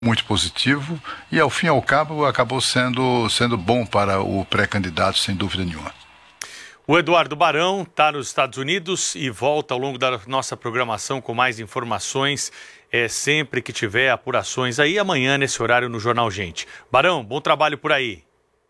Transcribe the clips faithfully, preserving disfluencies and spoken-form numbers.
muito positivo e, ao fim e ao cabo, acabou sendo, sendo bom para o pré-candidato, sem dúvida nenhuma. O Eduardo Barão está nos Estados Unidos e volta ao longo da nossa programação com mais informações, é, sempre que tiver apurações aí, amanhã nesse horário no Jornal Gente. Barão, bom trabalho por aí.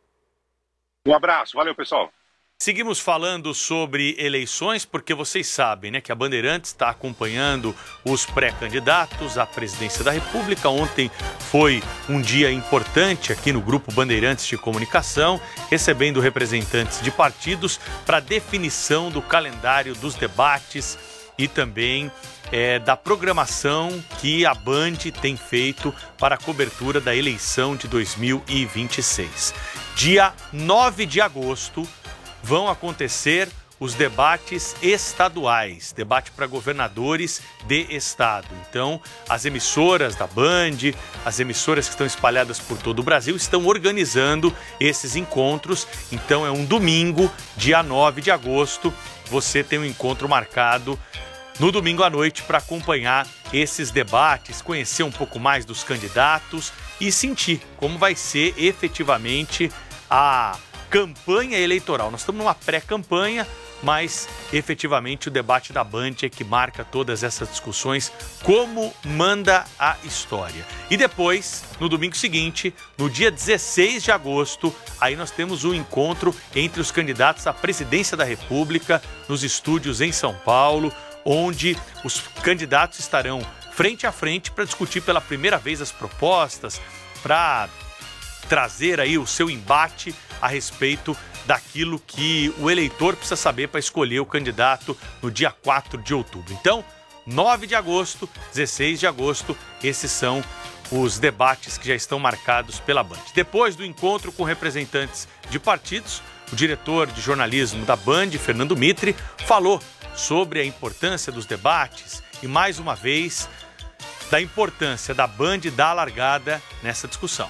Um abraço, valeu pessoal. Seguimos falando sobre eleições, porque vocês sabem, né, que a Bandeirantes está acompanhando os pré-candidatos à presidência da República. Ontem foi um dia importante aqui no Grupo Bandeirantes de Comunicação, recebendo representantes de partidos para definição do calendário dos debates e também é, da programação que a Band tem feito para a cobertura da eleição de dois mil e vinte e seis. Dia nove de agosto, vão acontecer os debates estaduais, debate para governadores de estado. Então, as emissoras da Band, as emissoras que estão espalhadas por todo o Brasil, estão organizando esses encontros. Então, é um domingo, dia nove de agosto, você tem um encontro marcado no domingo à noite para acompanhar esses debates, conhecer um pouco mais dos candidatos e sentir como vai ser efetivamente a campanha eleitoral. Nós estamos numa pré-campanha, mas efetivamente o debate da Band é que marca todas essas discussões, como manda a história. E depois, no domingo seguinte, no dia dezesseis de agosto, aí nós temos um encontro entre os candidatos à presidência da República, nos estúdios em São Paulo, onde os candidatos estarão frente a frente para discutir pela primeira vez as propostas, para trazer aí o seu embate a respeito daquilo que o eleitor precisa saber para escolher o candidato no dia quatro de outubro. Então, nove de agosto, dezesseis de agosto, esses são os debates que já estão marcados pela Band. Depois do encontro com representantes de partidos, o diretor de jornalismo da Band, Fernando Mitre, falou sobre a importância dos debates e, mais uma vez, da importância da Band dar largada nessa discussão.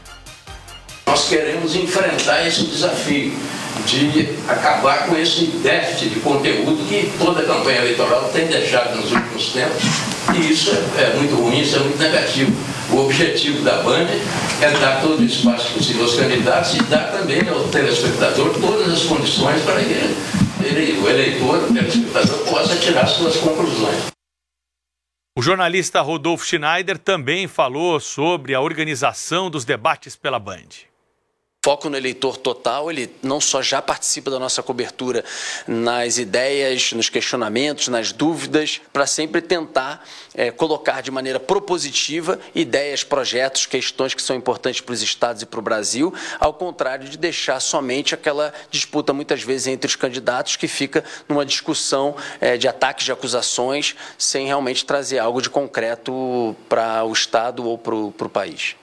Nós queremos enfrentar esse desafio de acabar com esse déficit de conteúdo que toda a campanha eleitoral tem deixado nos últimos tempos, e isso é, é muito ruim, isso é muito negativo. O objetivo da Band é dar todo o espaço possível aos candidatos e dar também ao telespectador todas as condições para que ele, ele, o eleitor, o telespectador, possa tirar suas conclusões. O jornalista Rodolfo Schneider também falou sobre a organização dos debates pela Band. Foco no eleitor total, ele não só já participa da nossa cobertura nas ideias, nos questionamentos, nas dúvidas, para sempre tentar é, colocar de maneira propositiva ideias, projetos, questões que são importantes para os estados e para o Brasil, ao contrário de deixar somente aquela disputa, muitas vezes, entre os candidatos, que fica numa discussão é, de ataques, de acusações, sem realmente trazer algo de concreto para o estado ou para o país.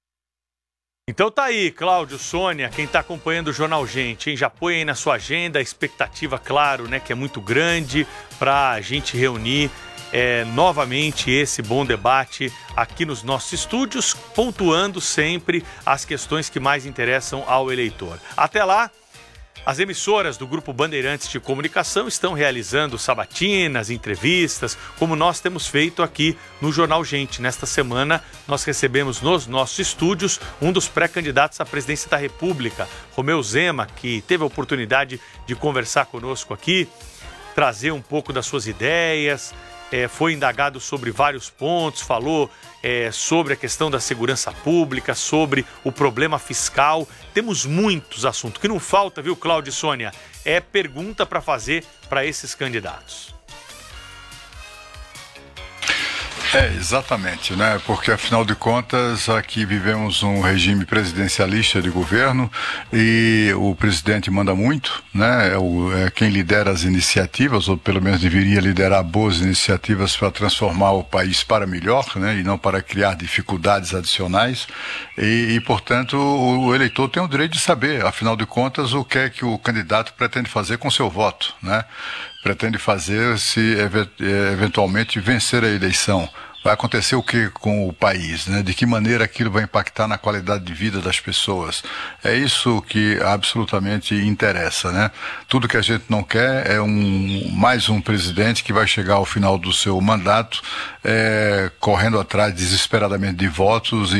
Então tá aí, Cláudio, Sônia, quem tá acompanhando o Jornal Gente, hein? Já põe aí na sua agenda a expectativa, claro, né, que é muito grande para a gente reunir é, novamente esse bom debate aqui nos nossos estúdios, pontuando sempre as questões que mais interessam ao eleitor. Até lá, as emissoras do Grupo Bandeirantes de Comunicação estão realizando sabatinas, entrevistas, como nós temos feito aqui no Jornal Gente. Nesta semana, nós recebemos nos nossos estúdios um dos pré-candidatos à presidência da República, Romeu Zema, que teve a oportunidade de conversar conosco aqui, trazer um pouco das suas ideias, é, foi indagado sobre vários pontos, falou é, sobre a questão da segurança pública, sobre o problema fiscal. Temos muitos assuntos. O que não falta, viu, Cláudio e Sônia, é pergunta para fazer para esses candidatos. É, exatamente, né? Porque, afinal de contas, aqui vivemos um regime presidencialista de governo e o presidente manda muito, né? É, o, é quem lidera as iniciativas, ou pelo menos deveria liderar boas iniciativas para transformar o país para melhor, né? E não para criar dificuldades adicionais. E, e, portanto, o, o eleitor tem o direito de saber, afinal de contas, o que é que o candidato pretende fazer com seu voto, né? Pretende fazer se eventualmente vencer a eleição. vai acontecer o que com o país, né? De que maneira aquilo vai impactar na qualidade de vida das pessoas. É isso que absolutamente interessa, né? Tudo que a gente não quer é um, mais um presidente que vai chegar ao final do seu mandato é, correndo atrás desesperadamente de votos e